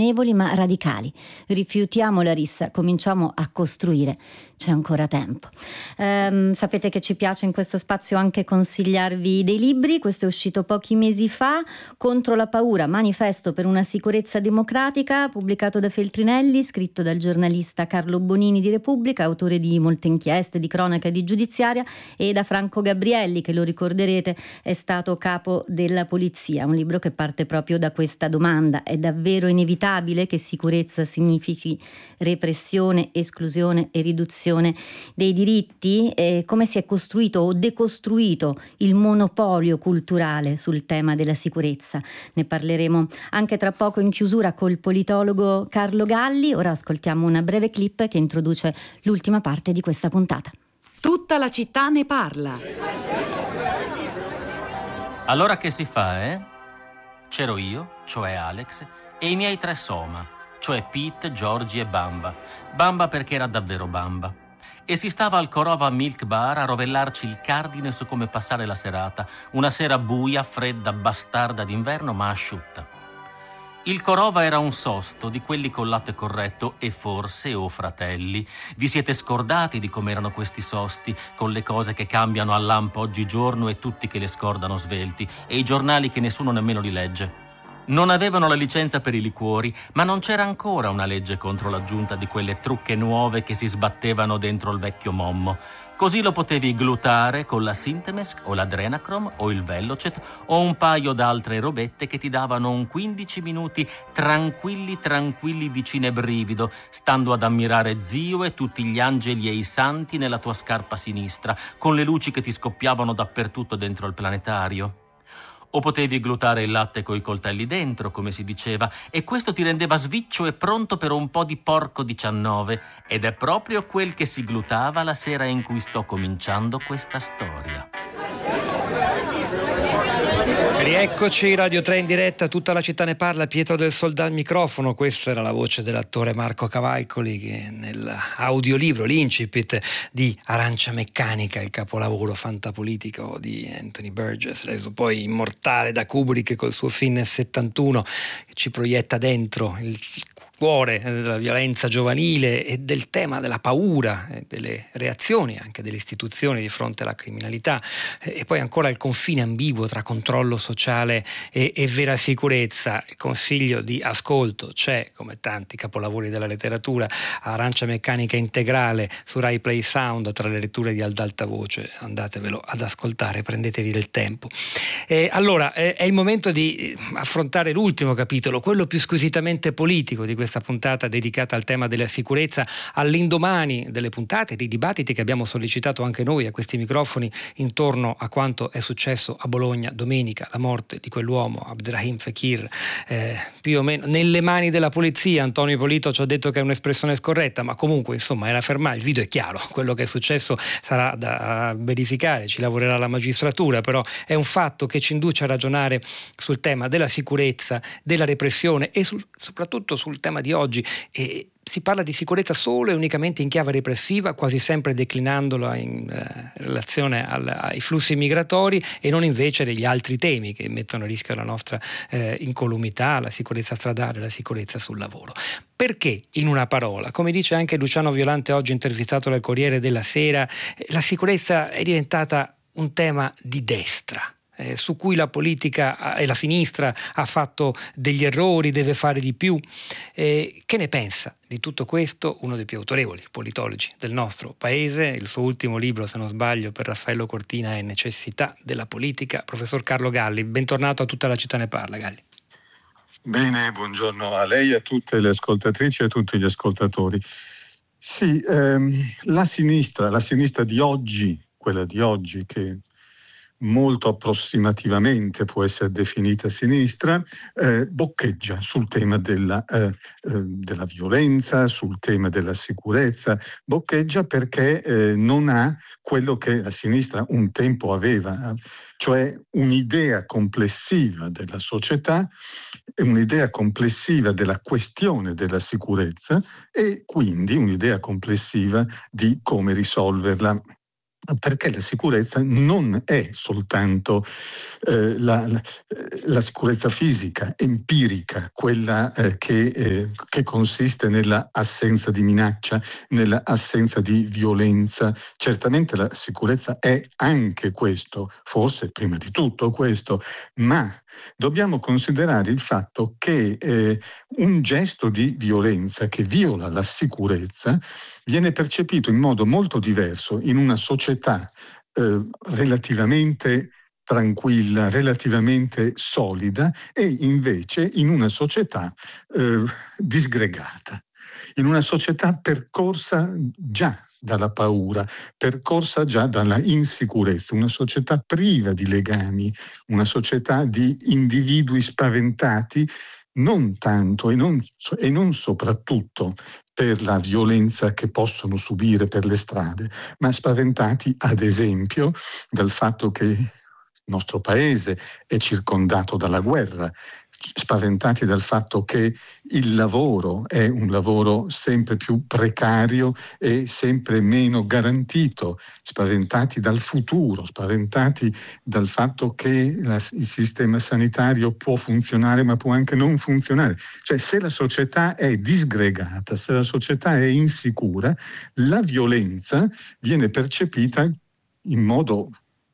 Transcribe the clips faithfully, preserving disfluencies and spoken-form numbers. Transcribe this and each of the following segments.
ragionevoli ma radicali. Rifiutiamo la rissa, cominciamo a costruire. C'è ancora tempo. Ehm, sapete che ci piace in questo spazio anche consigliarvi dei libri. Questo è uscito pochi mesi fa, Contro la paura, manifesto per una sicurezza democratica, pubblicato da Feltrinelli, scritto dal giornalista Carlo Bonini di Repubblica, autore di molte inchieste, di cronaca e di giudiziaria, e da Franco Gabrielli, che lo ricorderete è stato capo della polizia. Un libro che parte proprio da questa domanda: è davvero inevitabile che sicurezza significhi repressione, esclusione e riduzione dei diritti? Eh, come si è costruito o decostruito il monopolio culturale sul tema della sicurezza? Ne parleremo anche tra poco in chiusura col politologo Carlo Galli. Ora ascoltiamo una breve clip che introduce l'ultima parte di questa puntata. Tutta la città ne parla. Allora che si fa, eh? C'ero io, cioè Alex, e i miei tre soma, cioè Pete, Giorgi e Bamba. Bamba perché era davvero Bamba. E si stava al Korova Milk Bar a rovellarci il cardine su come passare la serata, una sera buia, fredda, bastarda d'inverno, ma asciutta. Il Korova era un sosto di quelli col latte corretto e forse, o oh fratelli, vi siete scordati di com'erano questi sosti, con le cose che cambiano al lampo oggigiorno e tutti che le scordano svelti, e i giornali che nessuno nemmeno li legge. Non avevano la licenza per i liquori, ma non c'era ancora una legge contro l'aggiunta di quelle trucche nuove che si sbattevano dentro il vecchio mommo. Così lo potevi glutare con la Sintemesk o la Drenacrom o il Velocet o un paio d'altre robette che ti davano un quindici minuti tranquilli tranquilli di cinebrivido, stando ad ammirare Zio e tutti gli angeli e i santi nella tua scarpa sinistra, con le luci che ti scoppiavano dappertutto dentro il planetario. O potevi glutare il latte coi coltelli dentro, come si diceva, e questo ti rendeva sviccio e pronto per un po' di porco diciannove, ed è proprio quel che si glutava la sera in cui sto cominciando questa storia. Rieccoci, Radio tre in diretta, tutta la città ne parla, Pietro del Soldà al microfono. Questa era la voce dell'attore Marco Cavalcoli che nell'audiolibro, l'incipit di Arancia Meccanica, il capolavoro fantapolitico di Anthony Burgess, reso poi immortale da Kubrick col suo film nel settantuno, che ci proietta dentro il cuore della violenza giovanile e del tema della paura e delle reazioni anche delle istituzioni di fronte alla criminalità, e poi ancora il confine ambiguo tra controllo sociale e, e vera sicurezza. Il consiglio di ascolto c'è, come tanti capolavori della letteratura, Arancia Meccanica integrale su Rai Play Sound tra le letture di Ad Alta Voce, andatevelo ad ascoltare, prendetevi del tempo. Eh, allora eh, è il momento di affrontare l'ultimo capitolo, quello più squisitamente politico di questa puntata dedicata al tema della sicurezza, all'indomani delle puntate, dei dibattiti che abbiamo sollecitato anche noi a questi microfoni intorno a quanto è successo a Bologna domenica, la morte di quell'uomo Abderrahim Fekir, eh, più o meno nelle mani della polizia. Antonio Polito ci ha detto che è un'espressione scorretta, ma comunque insomma era fermare, il video è chiaro, quello che è successo sarà da verificare, ci lavorerà la magistratura, però è un fatto che ci induce a ragionare sul tema della sicurezza, della repressione e sul, soprattutto sul tema di oggi. E si parla di sicurezza solo e unicamente in chiave repressiva, quasi sempre declinandola in eh, relazione al, ai flussi migratori, e non invece degli altri temi che mettono a rischio la nostra eh, incolumità, la sicurezza stradale, la sicurezza sul lavoro. Perché, in una parola, come dice anche Luciano Violante oggi intervistato dal Corriere della Sera, la sicurezza è diventata un tema di destra, Eh, su cui la politica e la sinistra ha fatto degli errori, deve fare di più. Eh, che ne pensa di tutto questo uno dei più autorevoli politologi del nostro paese? Il suo ultimo libro, se non sbaglio, per Raffaello Cortina è Necessità della politica. Professor Carlo Galli, bentornato a Tutta la città ne parla. Galli. Bene, buongiorno a lei, a tutte le ascoltatrici e a tutti gli ascoltatori. Sì, ehm, la sinistra, la sinistra di oggi, quella di oggi che molto approssimativamente può essere definita sinistra, eh, boccheggia sul tema della, eh, eh, della violenza, sul tema della sicurezza, boccheggia perché eh, non ha quello che la sinistra un tempo aveva, cioè un'idea complessiva della società, un'idea complessiva della questione della sicurezza e quindi un'idea complessiva di come risolverla. perché la sicurezza non è soltanto eh, la, la, la sicurezza fisica, empirica, quella eh, che, eh, che consiste nella assenza di minaccia, nella assenza di violenza. Certamente la sicurezza è anche questo, forse prima di tutto questo, ma dobbiamo considerare il fatto che eh, un gesto di violenza che viola la sicurezza viene percepito in modo molto diverso in una società eh, relativamente tranquilla, relativamente solida, e invece in una società eh, disgregata, in una società percorsa già dalla paura, percorsa già dalla insicurezza, una società priva di legami, una società di individui spaventati non tanto e non, e non soprattutto per la violenza che possono subire per le strade, ma spaventati ad esempio dal fatto che il nostro paese è circondato dalla guerra, spaventati dal fatto che il lavoro è un lavoro sempre più precario e sempre meno garantito, spaventati dal futuro, spaventati dal fatto che la, il sistema sanitario può funzionare ma può anche non funzionare. Cioè, se la società è disgregata, se la società è insicura, la violenza viene percepita in modo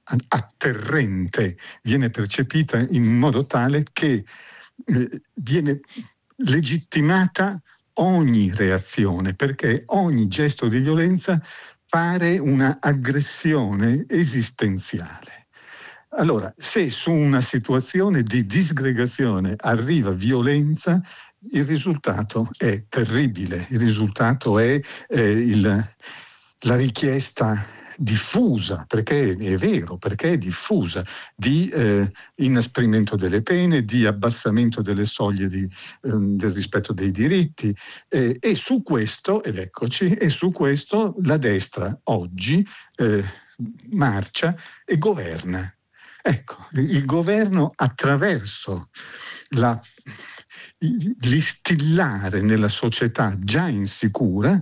atterrente, viene percepita in modo tale che eh, viene legittimata ogni reazione, perché ogni gesto di violenza pare una aggressione esistenziale. Allora, se su una situazione di disgregazione arriva violenza, il risultato è terribile, il risultato è eh, il, la richiesta diffusa, perché è vero, perché è diffusa, di eh, inasprimento delle pene, di abbassamento delle soglie di, eh, del rispetto dei diritti, eh, e su questo, ed eccoci, e su questo la destra oggi eh, marcia e governa. Ecco, il governo attraverso la, l'instillare nella società già insicura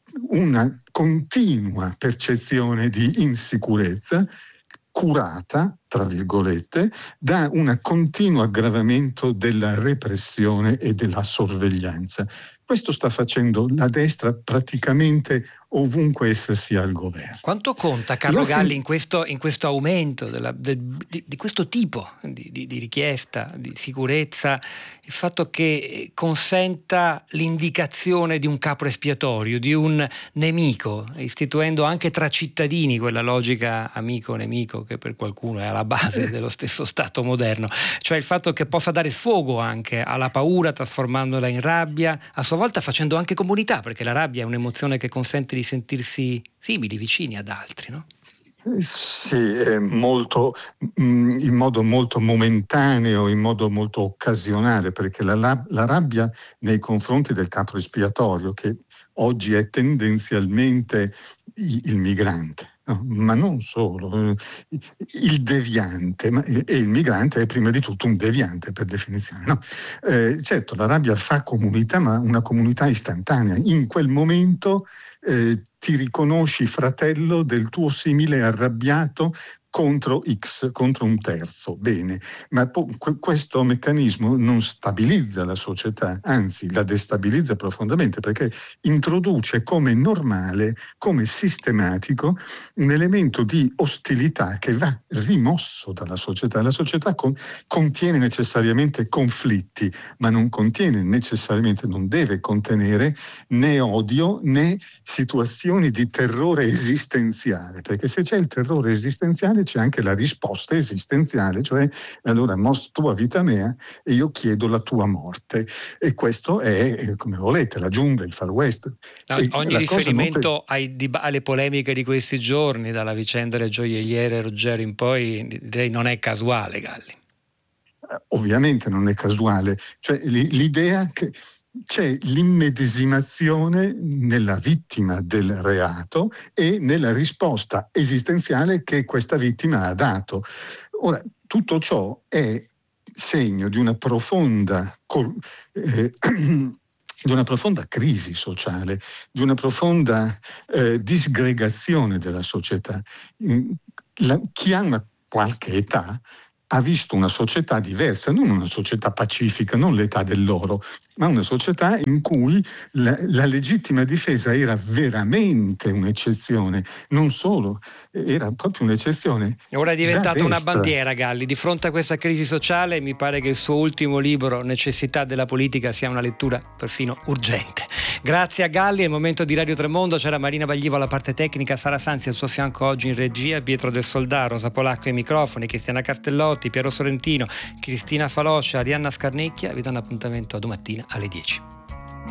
una continua percezione di insicurezza curata, tra virgolette, da un continuo aggravamento della repressione e della sorveglianza. Questo sta facendo la destra praticamente ovunque essa sia al governo. Quanto conta, Carlo Io Galli, sen- in questo, in questo aumento della, del, di, di questo tipo di, di, di richiesta di sicurezza, il fatto che consenta l'indicazione di un capo espiatorio, di un nemico, istituendo anche tra cittadini quella logica amico-nemico che per qualcuno è alla base dello stesso Stato moderno, cioè il fatto che possa dare sfogo anche alla paura trasformandola in rabbia, a sua volta facendo anche comunità, perché la rabbia è un'emozione che consente di sentirsi simili, vicini ad altri, no? Sì, è molto, in modo molto momentaneo, in modo molto occasionale, perché la, la rabbia nei confronti del capo espiatorio, che oggi è tendenzialmente il migrante, no? Ma non solo, il deviante, ma, e il migrante è prima di tutto un deviante per definizione, no? Eh, certo, la rabbia fa comunità, ma una comunità istantanea. In quel momento eh, ti riconosci fratello del tuo simile arrabbiato contro X, contro un terzo. Bene, ma po- questo meccanismo non stabilizza la società, anzi la destabilizza profondamente, perché introduce come normale, come sistematico, un elemento di ostilità che va rimosso dalla società. La società con- contiene necessariamente conflitti, ma non contiene necessariamente, non deve contenere né odio né situazioni di terrore esistenziale, perché se c'è il terrore esistenziale c'è anche la risposta esistenziale, cioè allora mos tua vita mea e io chiedo la tua morte, e questo è, come volete, la giungla, il Far West. No, ogni riferimento non... ai, alle polemiche di questi giorni, dalla vicenda del gioielliere Ruggero in poi, direi non è casuale, Galli. Ovviamente non è casuale, cioè l'idea che c'è l'immedesimazione nella vittima del reato e nella risposta esistenziale che questa vittima ha dato. Ora, tutto ciò è segno di una profonda col- eh, di una profonda crisi sociale, di una profonda eh, disgregazione della società. La, chi ha una qualche età ha visto una società diversa, non una società pacifica, non l'età dell'oro, ma una società in cui la, la legittima difesa era veramente un'eccezione, non solo, era proprio un'eccezione. Ora è diventata una bandiera, Galli. Di fronte a questa crisi sociale mi pare che il suo ultimo libro, Necessità della politica, sia una lettura perfino urgente. Grazie a Galli, è il momento di Radio Tremondo. C'era Marina Baglivo alla parte tecnica, Sara Sanzi al suo fianco oggi in regia, Pietro del Soldà, Rosa Polacco ai microfoni, Cristiana Castellotti, Piero Sorrentino, Cristina Faloscia, Arianna Scarnecchia. Vi danno appuntamento a domattina alle dieci.